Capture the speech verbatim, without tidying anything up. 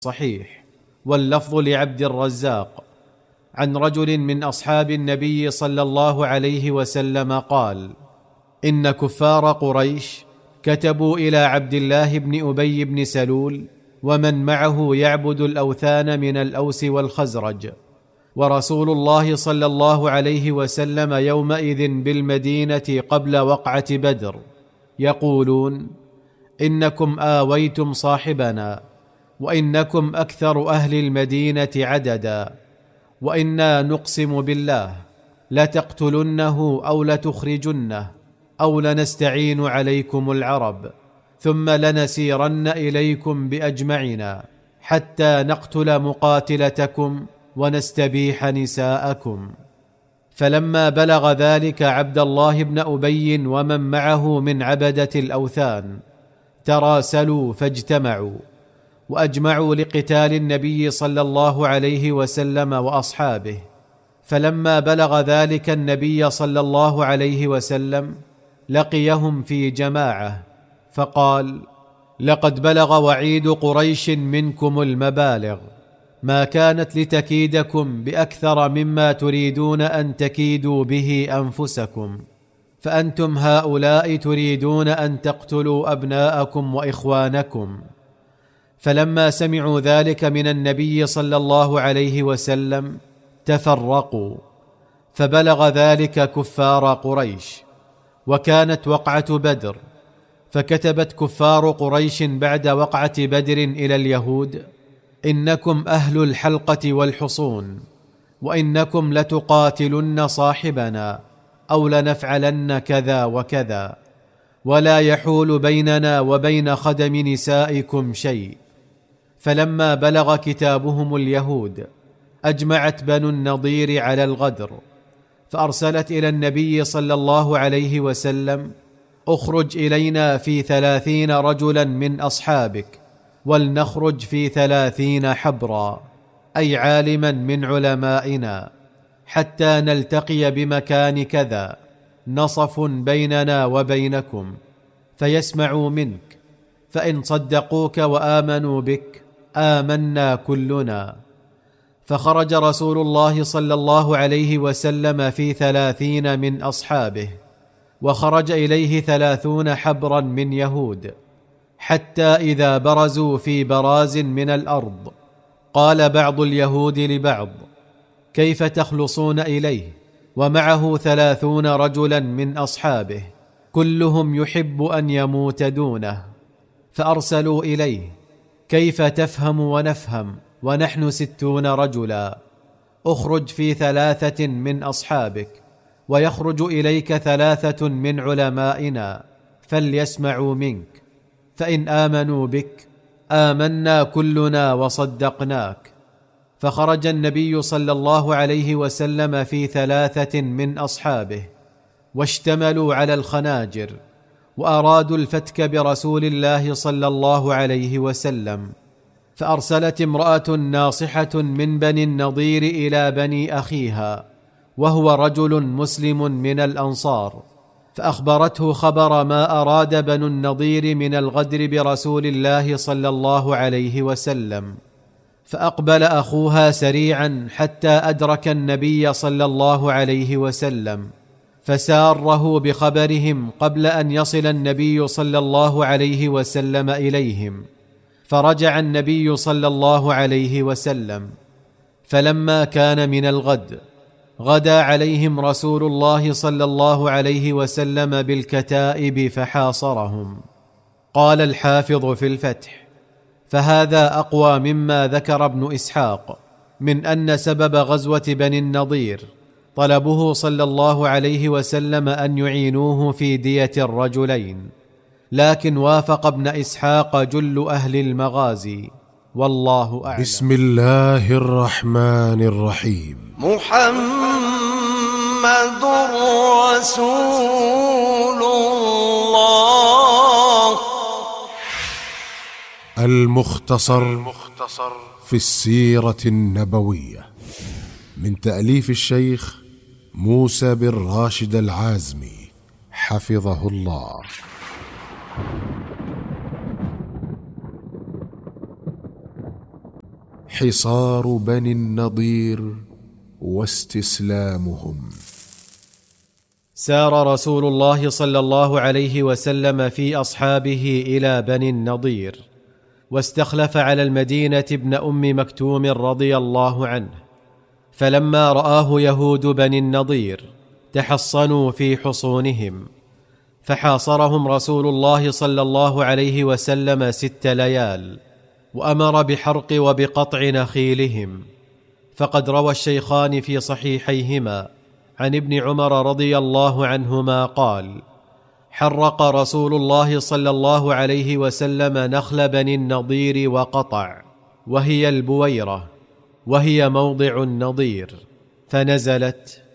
صحيح، واللفظ لعبد الرزاق عن رجل من أصحاب النبي صلى الله عليه وسلم قال: إن كفار قريش كتبوا إلى عبد الله بن أبي بن سلول ومن معه يعبد الأوثان من الأوس والخزرج، ورسول الله صلى الله عليه وسلم يومئذ بالمدينة قبل وقعة بدر، يقولون: إنكم آويتم صاحبنا، وإنكم أكثر أهل المدينة عددا، وإنا نقسم بالله لتقتلنه أو لتخرجنه أو لنستعين عليكم العرب، ثم لنسيرن إليكم بأجمعنا حتى نقتل مقاتلتكم ونستبيح نساءكم. فلما بلغ ذلك عبد الله بن أبي ومن معه من عبدة الأوثان تراسلوا فاجتمعوا وأجمعوا لقتال النبي صلى الله عليه وسلم وأصحابه. فلما بلغ ذلك النبي صلى الله عليه وسلم لقيهم في جماعة فقال: لقد بلغ وعيد قريش منكم المبالغ، ما كانت لتكيدكم بأكثر مما تريدون أن تكيدوا به أنفسكم، فأنتم هؤلاء تريدون أن تقتلوا أبناءكم وإخوانكم. فلما سمعوا ذلك من النبي صلى الله عليه وسلم تفرقوا، فبلغ ذلك كفار قريش، وكانت وقعة بدر، فكتبت كفار قريش بعد وقعة بدر إلى اليهود: إنكم أهل الحلقة والحصون، وإنكم لتقاتلن صاحبنا أو لنفعلن كذا وكذا، ولا يحول بيننا وبين خدم نسائكم شيء. فلما بلغ كتابهم اليهود أجمعت بنو النضير على الغدر، فأرسلت إلى النبي صلى الله عليه وسلم: اخرج إلينا في ثلاثين رجلا من أصحابك، ولنخرج في ثلاثين حبرا، أي عالما من علمائنا، حتى نلتقي بمكان كذا، نصف بيننا وبينكم، فيسمعوا منك، فإن صدقوك وآمنوا بك آمنا كلنا. فخرج رسول الله صلى الله عليه وسلم في ثلاثين من أصحابه، وخرج إليه ثلاثون حبرا من يهود، حتى إذا برزوا في براز من الأرض قال بعض اليهود لبعض: كيف تخلصون إليه ومعه ثلاثون رجلا من أصحابه كلهم يحب أن يموت دونه؟ فأرسلوا إليه: كيف تفهم ونفهم ونحن ستون رجلا؟ اخرج في ثلاثة من أصحابك، ويخرج إليك ثلاثة من علمائنا فليسمعوا منك، فإن آمنوا بك آمنا كلنا وصدقناك. فخرج النبي صلى الله عليه وسلم في ثلاثة من أصحابه، واشتملوا على الخناجر، وأرادوا الفتك برسول الله صلى الله عليه وسلم. فأرسلت امرأة ناصحة من بني النضير إلى بني أخيها، وهو رجل مسلم من الأنصار، فأخبرته خبر ما أراد بنو النضير من الغدر برسول الله صلى الله عليه وسلم. فأقبل أخوها سريعا حتى أدرك النبي صلى الله عليه وسلم، فساره بخبرهم قبل أن يصل النبي صلى الله عليه وسلم إليهم. فرجع النبي صلى الله عليه وسلم، فلما كان من الغد غدا عليهم رسول الله صلى الله عليه وسلم بالكتائب فحاصرهم. قال الحافظ في الفتح: فهذا أقوى مما ذكر ابن إسحاق من أن سبب غزوة بني النضير طلبه صلى الله عليه وسلم أن يعينوه في دية الرجلين، لكن وافق ابن إسحاق جل أهل المغازي، والله أعلم. بسم الله الرحمن الرحيم. محمد رسول الله. المختصر في السيرة النبوية، من تأليف الشيخ موسى بن راشد العازمي حفظه الله. حصار بني النضير واستسلامهم. سار رسول الله صلى الله عليه وسلم في أصحابه إلى بني النضير، واستخلف على المدينة ابن أم مكتوم رضي الله عنه، فلما رآه يهود بني النضير تحصنوا في حصونهم، فحاصرهم رسول الله صلى الله عليه وسلم ست ليال، وأمر بحرق وبقطع نخيلهم. فقد روى الشيخان في صحيحيهما عن ابن عمر رضي الله عنهما قال: حرق رسول الله صلى الله عليه وسلم نخل بني النضير وقطع، وهي البويرة، وهي موضع النضير، فنزلت: